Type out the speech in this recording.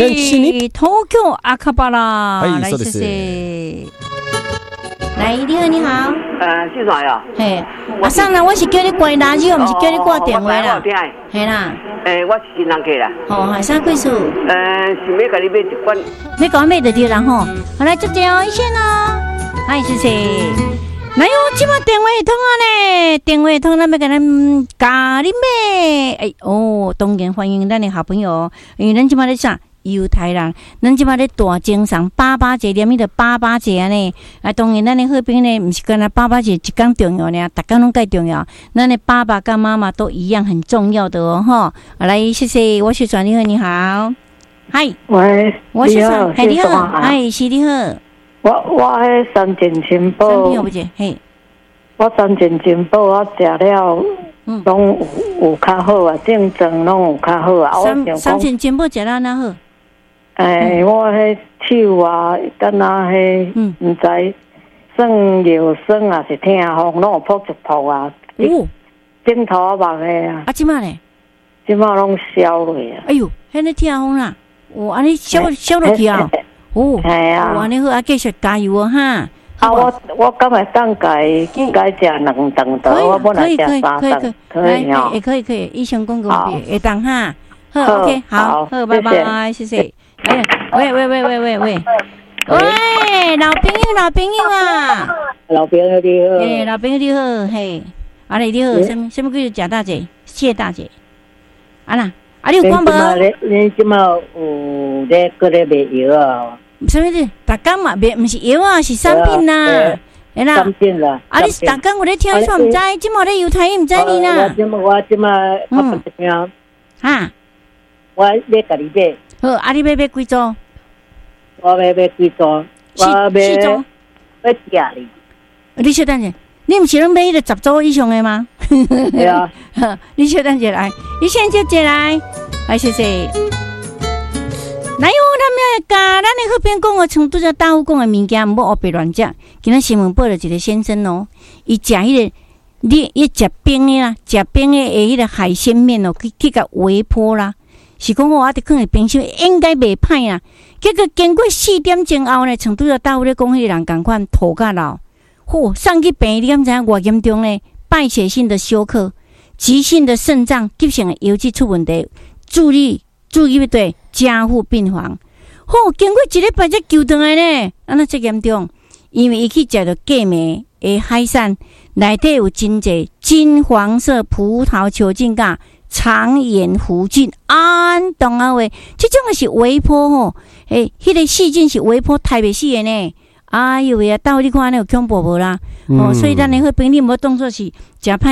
東京赤巴拉。 はい、そうです。 来，你好，你好。 是啥呀？ 嘿，阿桑啦，我是叫你挂垃圾，我唔是叫你挂电话啦。嘿啦。 我是新人客啦。 哦，系啥贵数？ 想要甲你买一罐。 你讲买就对啦吼。好来，接一线哦。嗨，谢谢。来哟，即马电话通啊呢，电话通咱要甲咱咖喱买。哎哦，当然欢迎咱的好朋友，因为咱即马咧啥？犹太人，咱即摆咧大精神，88节念迄个88节安尼。啊，当然咱的好朋友呢，毋是干那88节一工重要呢，逐工拢介重要。咱的爸爸跟妈妈都一样很重要的哦，吼。来，谢谢，我是转你好，你好，嗨， 喂， 我是转，嘿，你好，嗨，是你好。 我迄三件金宝， 三件有不是？嘿， 我三件金宝，我食了，拢有较好啊，正装拢有较好啊。 三件金宝食了哪好？ 我迄手啊，敢若迄，毋知算腰酸啊，是痛风，拢有扑一扑啊。枕头啊，目个啊。 即马咧？ 即马拢消落啊。 哎呦，迄个痛风啦，安尼消落去啊。系啊。安尼好，继续加油哦哈。 我敢会当改食2顿的，我本来食3顿，可以哦。 可以，医生讲过会当哈。好 ，OK， 好，拜拜，谢谢。哎呀，喂，老朋友啊！ 老朋友你好， 老朋友你好，嘿，阿丽你好，什么叫贾大姐、谢大姐？啊啦，你有讲无？ 你即马有咧搁咧卖药啊？ 什么事？逐工嘛卖，毋是药啊，是产品啦，哎啦， 产品啦。 你逐工有咧听说毋知，即马咧犹太毋知你啦。 我即马哈， 我咧甲你买。 好，你要几组？ 我要几组？我要 4组。 要寄你。 你小等下，你毋是拢买迄个10组以上的吗？ 对啊。 你小等下来，你现在就来，来谢谢。来哟，咱要甲咱的好朋友讲个像拄则大夫讲的物件，毋好胡白乱食。今仔新闻报了一个先生哦，伊食迄个，伊食冰的啦，食冰的迄个海鲜面哦，去甲微波啦。是讲我伫放伫冰箱应该袂歹啦，结果经过4点钟后呢，像拄则大夫咧讲，迄个人共款吐甲流，送去病院，你敢知影偌严重呢？败血性的休克、急性的肾脏急性的腰肌出问题，注意要对加护病房。经过1礼拜才救回来呢，安那遮严重？因为伊去食着过暝的海产，内底有真济金黄色葡萄球菌甲。肠炎弧菌，懂啊喂，这种的是微波吼，迄个细菌是微波杀袂死的呢。哎呦喂啊，到你看那有恐怖无啦？所以咱的好朋友无当作是食歹。